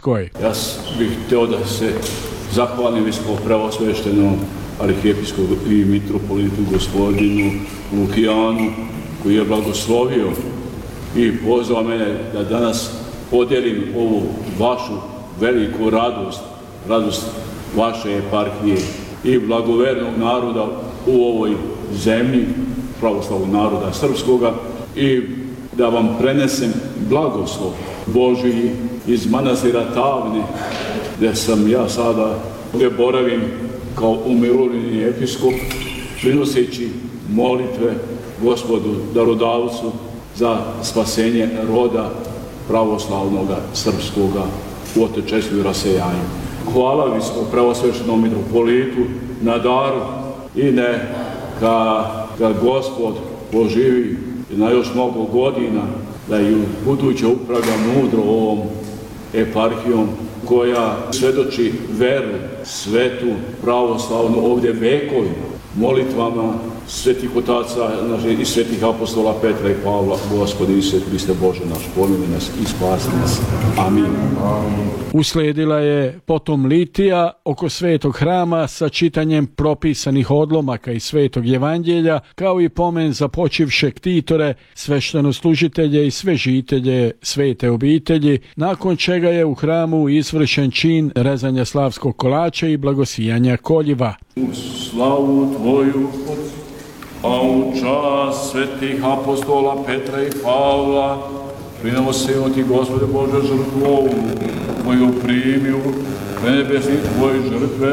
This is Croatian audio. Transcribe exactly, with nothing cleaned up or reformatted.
Hrvatskoj. Ja bih htio da se zahvalim Visokopreosveštenom arhijepiskopu i mitropolitu gospodinu Lukijanu, koji je blagoslovio i pozvao mene da danas podijelim ovu vašu veliku radost, radost vaše eparhije i blagovernog naroda u ovoj zemlji, pravoslavnog naroda srpskoga, i da vam prenesem blagoslov Božiji iz manastira Tavne, gdje sam ja sada, gdje boravim kao umirovljeni episkop, prinoseći molitve Gospodu darodavcu za spasenje roda pravoslavnoga srpskoga u otečestvu i rasejanju. Hvala Visokopreosveštenom mitropolitu na daru i neka ga Gospod poživi na još mnogo godina, da i u buduće upravlja mudro ovom eparhijom koja svedoči veru svetu pravoslavnu ovdje vekovima, molitvama svetih otaca i svetih apostola Petra i Pavla. Gospodi Isuse Hriste Bože naš, pomili nas i spasi nas. Amin. Amin. Uslijedila je potom litija oko svetog hrama sa čitanjem propisanih odlomaka iz svetog evanđelja, kao i pomen za počivšeg ktitore, sveštenoslужitelje i sve žitelje svete obitelji, nakon čega je u hramu izvršen čin rezanja slavskog kolača i blagosijanja koljiva. U slavu Tvoju, a u čast svetih apostola Petra i Pavla, prinosimo Ti, Gospode Bože, žrtvu ovu, koju primiju prenebesni Tvoje žrtve,